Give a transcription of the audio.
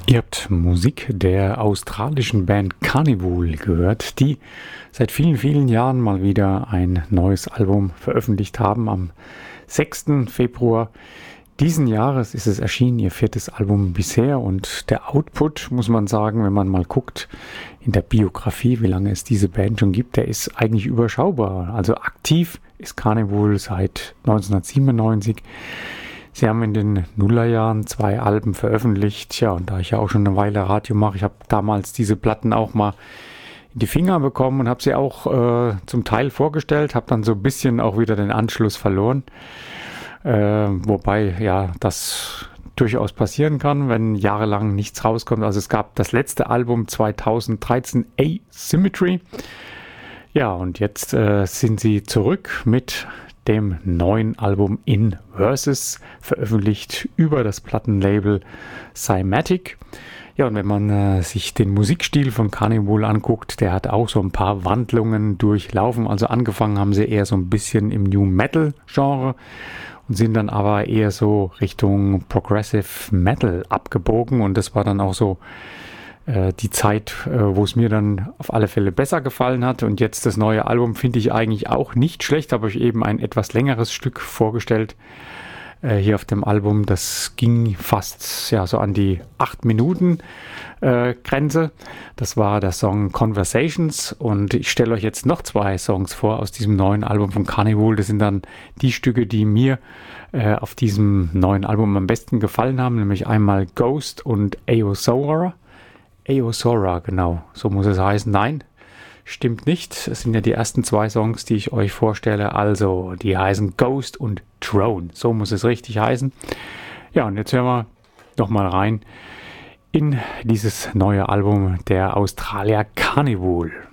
Ihr habt Musik der australischen Band Karnivool gehört, die seit vielen, vielen Jahren mal wieder ein neues Album veröffentlicht haben. Am 6. Februar diesen Jahres ist es erschienen, ihr viertes Album bisher, und der Output, muss man sagen, wenn man mal guckt in der Biografie, wie lange es diese Band schon gibt, der ist eigentlich überschaubar. Also aktiv ist Karnivool seit 1997. Sie haben in den Nullerjahren 2 Alben veröffentlicht. Ja, und da ich ja auch schon eine Weile Radio mache, ich habe damals diese Platten auch mal in die Finger bekommen und habe sie auch zum Teil vorgestellt, habe dann so ein bisschen auch wieder den Anschluss verloren. Wobei ja das durchaus passieren kann, wenn jahrelang nichts rauskommt. Also es gab das letzte Album 2013, Asymmetry. Ja, und jetzt sind sie zurück mit dem neuen Album In Verses, veröffentlicht über das Plattenlabel Cymatic. Ja, und wenn man sich den Musikstil von Karnivool anguckt, der hat auch so ein paar Wandlungen durchlaufen. Also angefangen haben sie eher so ein bisschen im New Metal Genre und sind dann aber eher so Richtung Progressive Metal abgebogen, und das war dann auch so die Zeit, wo es mir dann auf alle Fälle besser gefallen hat. Und jetzt das neue Album finde ich eigentlich auch nicht schlecht. Habe ich eben ein etwas längeres Stück vorgestellt hier auf dem Album. Das ging fast ja so an die 8 Minuten Grenze. Das war der Song Conversations, und ich stelle euch jetzt noch 2 Songs vor aus diesem neuen Album von Karnivool. Das sind dann die Stücke, die mir auf diesem neuen Album am besten gefallen haben, nämlich einmal Ghost und Eosora. Eosora, genau, so muss es heißen. Nein, stimmt nicht. Es sind ja die ersten 2 Songs, die ich euch vorstelle. Also, die heißen Ghost und Drone. So muss es richtig heißen. Ja, und jetzt hören wir nochmal rein in dieses neue Album der Australier Karnivool.